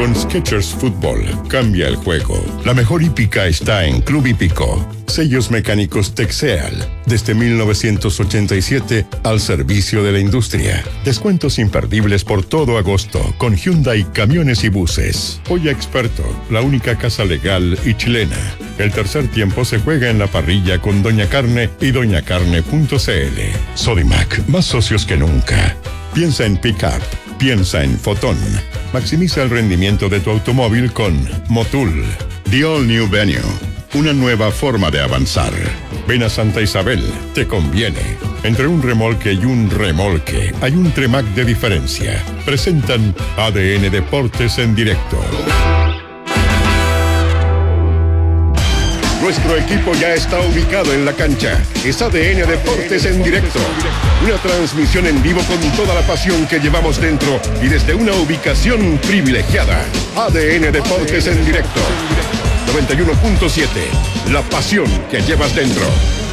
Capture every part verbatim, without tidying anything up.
Con Skechers Fútbol, cambia el juego. La mejor hípica está en Club Hípico. Sellos mecánicos Texeal, desde mil novecientos ochenta y siete al servicio de la industria. Descuentos imperdibles por todo agosto con Hyundai Camiones y Buses. Polla Experto, la única casa legal y chilena. El tercer tiempo se juega en la parrilla con Doña Carne y doña carne punto c l. Sodimac, más socios que nunca. Piensa en Pickup, piensa en Fotón. Maximiza el rendimiento de tu automóvil con Motul. The All New Venue. Una nueva forma de avanzar. Ven a Santa Isabel, te conviene. Entre un remolque y un remolque hay un Tremac de diferencia. Presentan A D N Deportes en directo. Nuestro equipo ya está ubicado en la cancha. Es A D N Deportes en directo. Una transmisión en vivo con toda la pasión que llevamos dentro y desde una ubicación privilegiada. A D N Deportes en directo. noventa y uno punto siete. La pasión que llevas dentro.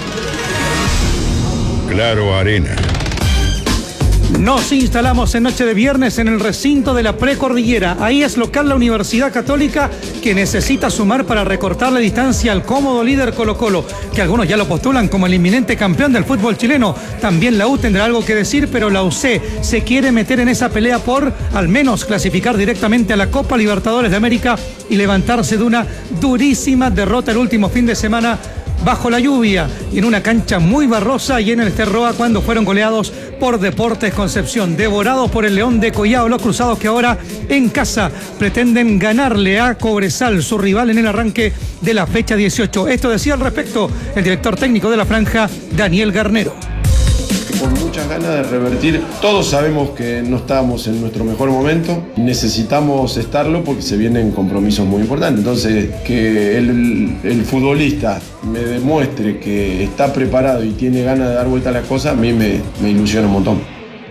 Claro Arena. Nos instalamos en noche de viernes en el recinto de la Precordillera. Ahí es local la Universidad Católica, que necesita sumar para recortar la distancia al cómodo líder Colo-Colo, que algunos ya lo postulan como el inminente campeón del fútbol chileno. También la U tendrá algo que decir, pero la U C se quiere meter en esa pelea por al menos clasificar directamente a la Copa Libertadores de América y levantarse de una durísima derrota el último fin de semana bajo la lluvia, en una cancha muy barrosa y en el Terroa, cuando fueron goleados por Deportes Concepción, devorados por el León de Collao, los cruzados que ahora en casa pretenden ganarle a Cobresal, su rival en el arranque de la fecha dieciocho. Esto decía al respecto el director técnico de la franja, Daniel Garnero. Con muchas ganas de revertir. Todos sabemos que no estamos en nuestro mejor momento, necesitamos estarlo porque se vienen compromisos muy importantes. Entonces, que el, el futbolista me demuestre que está preparado y tiene ganas de dar vuelta a las cosas, a mí me, me ilusiona un montón.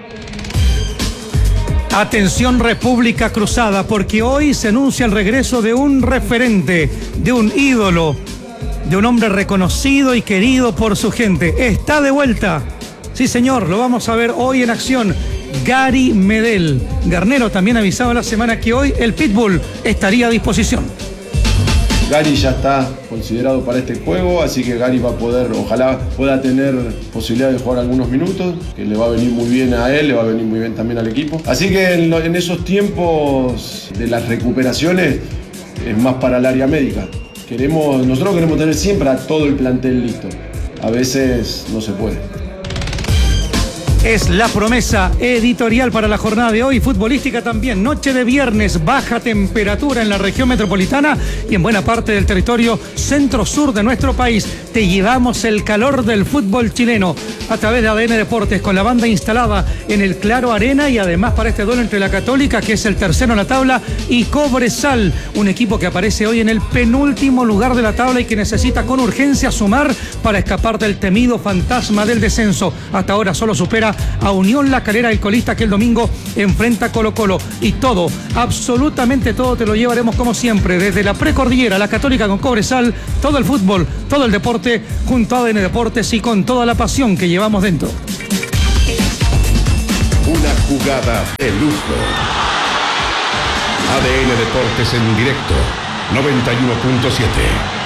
Atención República Cruzada, porque hoy se anuncia el regreso de un referente, de un ídolo, de un hombre reconocido y querido por su gente. Está de vuelta. Sí, señor, lo vamos a ver hoy en acción. Gary Medel. Garnero también avisaba la semana que hoy el Pitbull estaría a disposición. Gary ya está considerado para este juego, así que Gary va a poder, ojalá pueda tener posibilidad de jugar algunos minutos, que le va a venir muy bien a él, le va a venir muy bien también al equipo. Así que en, en esos tiempos de las recuperaciones es más para el área médica. Queremos, nosotros queremos tener siempre a todo el plantel listo. A veces no se puede. Es la promesa editorial para la jornada de hoy, futbolística también. Noche de viernes, baja temperatura en la región metropolitana y en buena parte del territorio centro-sur de nuestro país. Te llevamos el calor del fútbol chileno a través de A D N Deportes, con la banda instalada en el Claro Arena, y además para este duelo entre la Católica, que es el tercero en la tabla, y Cobresal, un equipo que aparece hoy en el penúltimo lugar de la tabla y que necesita con urgencia sumar para escapar del temido fantasma del descenso. Hasta ahora solo supera a Unión La Calera, el colista, que el domingo enfrenta a Colo-Colo. Y todo, absolutamente todo, te lo llevaremos como siempre desde la Precordillera, la Católica con Cobresal, todo el fútbol, todo el deporte junto a A D N Deportes y con toda la pasión que llevamos dentro. Una jugada de lujo. A D N Deportes en directo, noventa y uno punto siete.